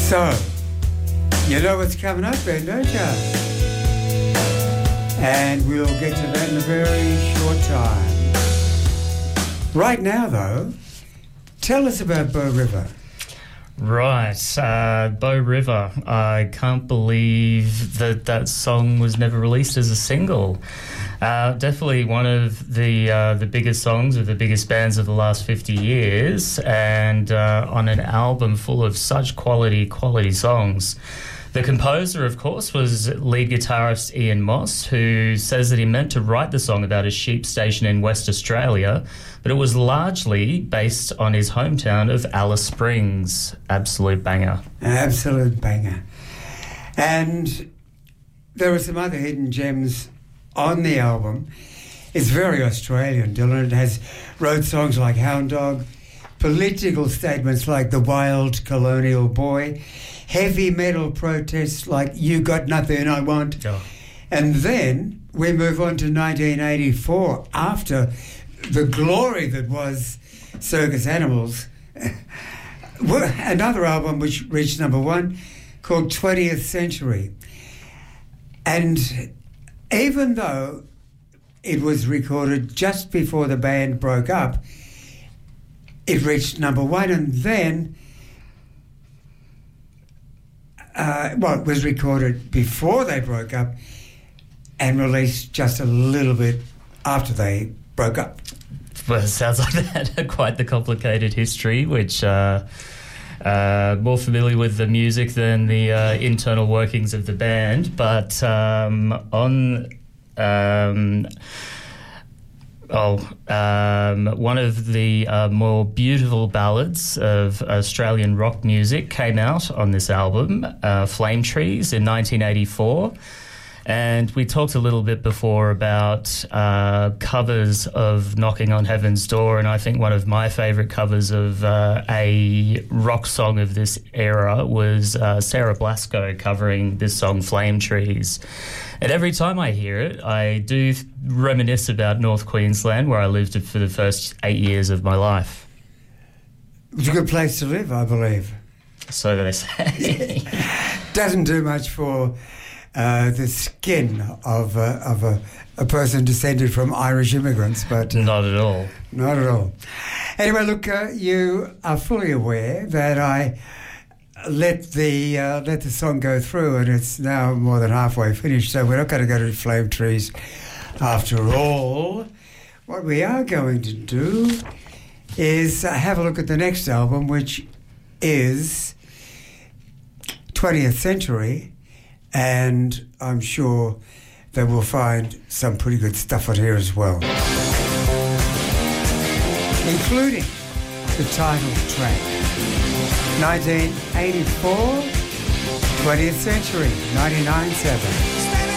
So, you know what's coming up then, don't you? And we'll get to that in a very short time. Right now, though, tell us about Bow River. Right, Bow River. I can't believe that song was never released as a single. Definitely one of the biggest songs of the biggest bands of the last 50 years, and on an album full of such quality songs. The composer, of course, was lead guitarist Ian Moss, who says that he meant to write the song about a sheep station in West Australia, but it was largely based on his hometown of Alice Springs. Absolute banger. Absolute banger. And there are some other hidden gems on the album. It's very Australian, Dylan. It wrote songs like Hound Dog, political statements like The Wild Colonial Boy, heavy metal protests like You Got Nothing I Want. Oh. And then we move on to 1984, after the glory that was Circus Animals. Another album which reached number one called 20th Century. And even though it was recorded just before the band broke up, it reached number one, and then it was recorded before they broke up and released just a little bit after they broke up. Well, it sounds like they had quite the complicated history, which more familiar with the music than the internal workings of the band. But one of the more beautiful ballads of Australian rock music came out on this album, Flame Trees, in 1984. And we talked a little bit before about covers of Knocking on Heaven's Door, and I think one of my favourite covers of a rock song of this era was Sarah Blasko covering this song, Flame Trees. And every time I hear it, I do reminisce about North Queensland, where I lived for the first 8 years of my life. It's a good place to live, I believe. So they say. Doesn't do much for the skin of a person descended from Irish immigrants, but not at all. Not at all. Anyway, look, you are fully aware that I let the song go through, and it's now more than halfway finished. So we're not going to go to Flame Trees after all. What we are going to do is have a look at the next album, which is 20th Century. And I'm sure that we'll find some pretty good stuff on here as well, including the title track, 1984, 20th Century, 99.7.